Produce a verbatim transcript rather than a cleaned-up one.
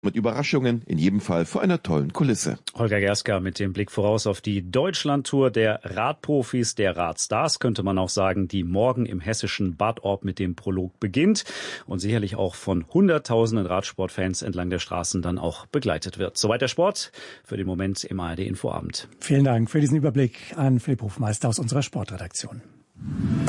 Mit Überraschungen in jedem Fall vor einer tollen Kulisse. Holger Gerska mit dem Blick voraus auf die Deutschlandtour der Radprofis, der Radstars, könnte man auch sagen, die morgen im hessischen Bad Orb mit dem Prolog beginnt und sicherlich auch von hunderttausenden Radsportfans entlang der Straßen dann auch begleitet wird. Soweit der Sport, für den Moment im A R D Infoabend. Vielen Dank für diesen Überblick an Philipp Hofmeister aus unserer Sportredaktion.